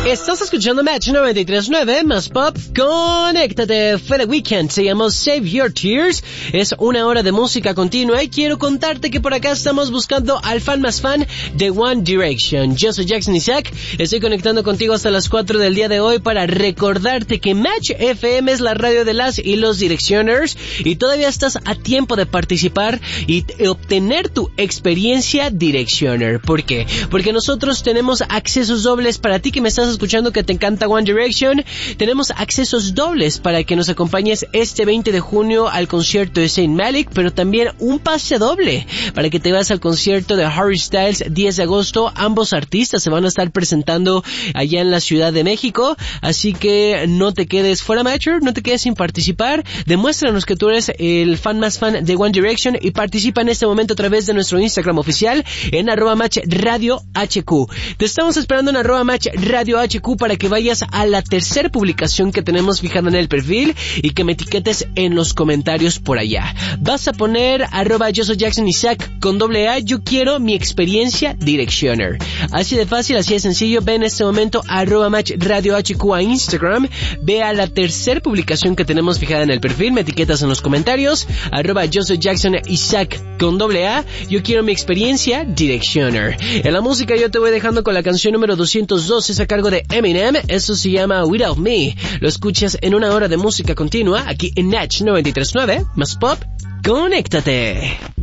Estás escuchando Match 93.9 más Pop. Conéctate. Fue The Weeknd. Se llamó Save Your Tears. Es una hora de música continua y quiero contarte que por acá estamos buscando al fan más fan de One Direction. Yo soy Jackson Isaac. Estoy conectando contigo hasta las 4 del día de hoy para recordarte que Match FM es la radio de las y los Directioners y todavía estás a tiempo de participar y obtener tu experiencia Directioner. ¿Por qué? Porque nosotros tenemos accesos dobles para ti que me estás escuchando que te encanta One Direction. Tenemos accesos dobles para que nos acompañes este 20 de junio al concierto de Zayn Malik, pero también un pase doble para que te vayas al concierto de Harry Styles 10 de agosto. Ambos artistas se van a estar presentando allá en la Ciudad de México, así que no te quedes fuera, Matcher, no te quedes sin participar. Demuéstranos que tú eres el fan más fan de One Direction y participa en este momento a través de nuestro Instagram oficial en @matchradiohq. Te estamos esperando en @matchradiohq para que vayas a la tercera publicación que tenemos fijada en el perfil y que me etiquetes en los comentarios por allá. Vas a poner @yo soy Jackson Isaac con @, yo quiero mi experiencia Directioner. Así de fácil, así de sencillo. Ve en este momento @matchradiohq a Instagram, ve a la tercera publicación que tenemos fijada en el perfil, me etiquetas en los comentarios, @yo soy Jackson Isaac con @, yo quiero mi experiencia Directioner. En la música yo te voy dejando con la canción número 202, es a cargo de Eminem, eso se llama Without Me. Lo escuchas en una hora de música continua aquí en Match 93.9 más Pop. Conéctate.